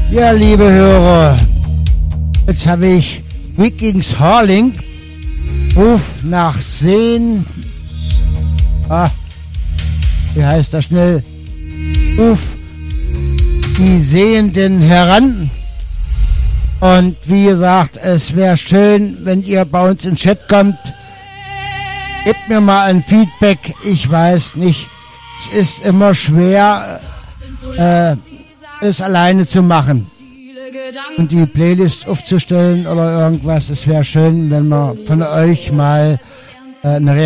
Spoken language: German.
Ja, liebe Hörer, jetzt habe ich Vikings Harling, Ruf nach Seen. Wie heißt das schnell? Ruf die Sehenden heran. Und wie gesagt, es wäre schön, wenn ihr bei uns in den Chat kommt. Gebt mir mal ein Feedback. Ich weiß nicht, es ist immer schwer, es alleine zu machen und die Playlist aufzustellen oder irgendwas. Es wäre schön, wenn wir von euch mal eine